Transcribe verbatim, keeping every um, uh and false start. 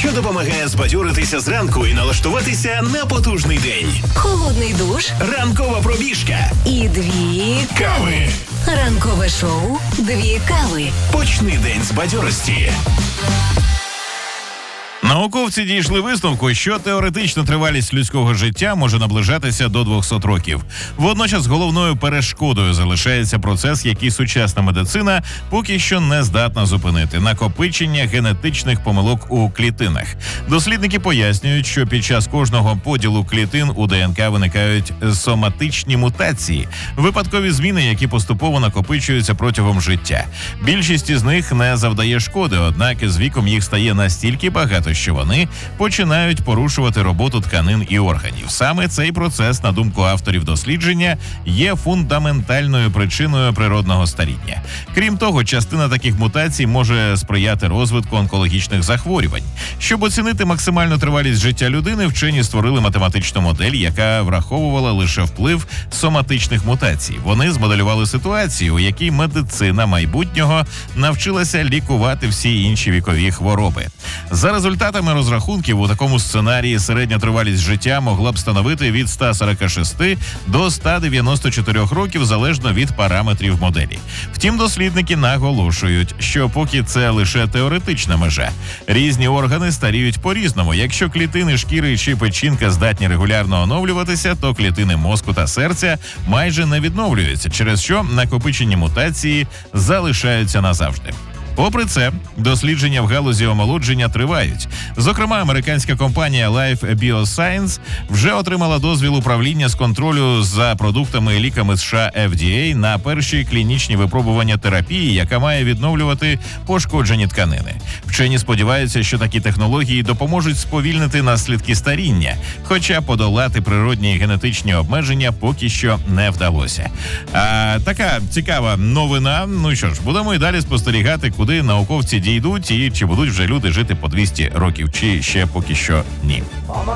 що допомагає збадьоритися зранку і налаштуватися на потужний день. Холодний душ. Ранкова пробіжка. І дві Кави. Ранкове шоу «Дві кави». Почни день з бадьорості. Науковці дійшли висновку, що теоретично тривалість людського життя може наближатися до двохсот років. Водночас головною перешкодою залишається процес, який сучасна медицина поки що не здатна зупинити – накопичення генетичних помилок у клітинах. Дослідники пояснюють, що під час кожного поділу клітин у ДНК виникають соматичні мутації – випадкові зміни, які поступово накопичуються протягом життя. Більшість із них не завдає шкоди, однак з віком їх стає настільки багато, що вони починають порушувати роботу тканин і органів. Саме цей процес, на думку авторів дослідження, є фундаментальною причиною природного старіння. Крім того, частина таких мутацій може сприяти розвитку онкологічних захворювань. Щоб оцінити максимальну тривалість життя людини, вчені створили математичну модель, яка враховувала лише вплив соматичних мутацій. Вони змоделювали ситуацію, у якій медицина майбутнього навчилася лікувати всі інші вікові хвороби. За результатами розрахунків, у такому сценарії середня тривалість життя могла б становити від ста сорока шести до ста дев'яноста чотирьох років, залежно від параметрів моделі. Втім, дослідники наголошують, що поки це лише теоретична межа. Різні органи старіють по-різному. Якщо клітини шкіри чи печінка здатні регулярно оновлюватися, то клітини мозку та серця майже не відновлюються, через що накопичені мутації залишаються назавжди. Попри це, дослідження в галузі омолодження тривають. Зокрема, американська компанія Life Bioscience вже отримала дозвіл управління з контролю за продуктами і ліками США еф ді ей на перші клінічні випробування терапії, яка має відновлювати пошкоджені тканини. Вчені сподіваються, що такі технології допоможуть сповільнити наслідки старіння, хоча подолати природні і генетичні обмеження поки що не вдалося. А така цікава новина. Ну що ж, будемо і далі спостерігати, куди Куди науковці дійдуть і чи будуть вже люди жити по двісті років, чи ще поки що ні.